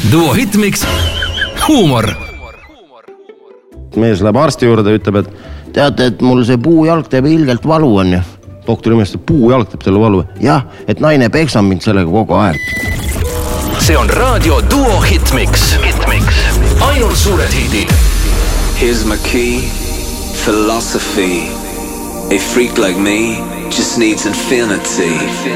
Duo Hitmix huumor. Mees läheb arsti juurde ja ütleb, et teate, et mul see puujalg teeb ilgelt valu on ju. Doktor imestab, puujalg teeb selle valu. Jah, et naine peksab mind sellega kogu aeg. See on raadio Duo Hitmix. Ainult suured hitid. Here's my key, philosophy. A freak like me just needs infinity.